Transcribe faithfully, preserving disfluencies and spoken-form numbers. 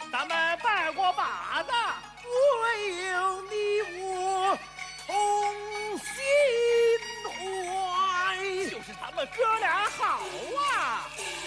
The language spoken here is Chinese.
咱们拜过把子， 唯有你我同心怀。 就是咱们哥俩好